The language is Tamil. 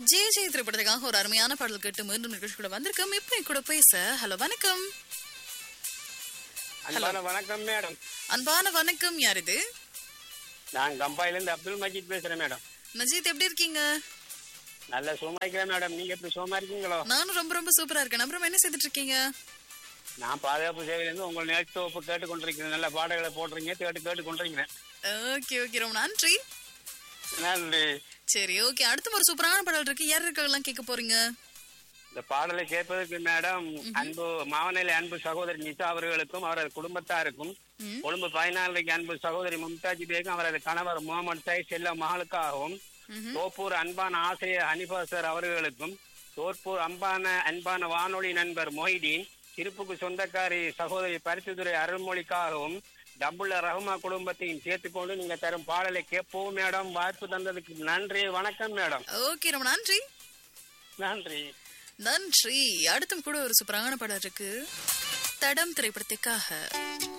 ஜெய் ஜெய் திரைப்படத்துக்காக ஒரு அருமையான பாடல் கேட்டு மீண்டும் நிகழ்ச்சி கூட வந்திருக்கோம். இப்ப என் கூட பேச ஹலோ வணக்கம். வணக்கம் மேடம். அன்பான வணக்கம். யார் இது? நான் கம்பாயில இருந்து அப்துல் மஜீத் பேசுறேன் மேடம். மஜீத் எப்படி இருக்கீங்க? நல்ல சோமா இருக்கிறேன் மேடம். நீங்க எப்படி சோமா இருக்கீங்களோ? நானும் ரொம்ப ரொம்ப சூப்பரா இருக்கேன். அப்புறம் என்ன செய்துட்டு இருக்கீங்க? நான் பாதுகாப்பு சேவையிலிருந்து உங்கள் நேற்று தொகுப்பு கேட்டுக்கொண்டிருக்கிறேன். நல்ல பாடல்களை போடுறீங்க, கேட்டு கொண்டிருக்கிறேன். ஓகே ஓகே, ரொம்ப நன்றி. நன்றி. சரி ஓகே, அடுத்த ஒரு சூப்பரான பாடல் இருக்கு. யார் இருக்கலாம் கேட்க போறீங்க? இந்த பாடலை கேட்பதற்கு மேடம் அன்பு மாவனிலை அன்பு சகோதரி நிசா அவர்களுக்கும் அவரது குடும்பத்தாருக்கும், கொழும்பு 14 அன்பு சகோதரி மும்தாஜ் பேகம் அவரது கணவர் முகமது சைஸ் செல்ல மகளுக்காகவும், தோப்பூர் அன்பான ஆசிரியர் ஹனிஃபா சார் அவர்களுக்கும், தோப்பூர் அன்பான வானொலி நண்பர் மொஹிதீன், திருப்புக்கு சொந்தக்காரி சகோதரி பரிசுத்துறை அருள்மொழிக்காகவும், டபுள்ள ரஹ்மா குடும்பத்தையும் சேர்த்துக்கொண்டு நீங்க தரும் பாடலை கேட்போம் மேடம். வாய்ப்பு தந்ததுக்கு நன்றி. வணக்கம் மேடம். ஓகே, ரொம்ப நன்றி. நன்றி நன்றி. அடுத்தும் கூட ஒரு சூப்பரான பாடல் இருக்கு. தடம் திரைப்படத்துக்காக.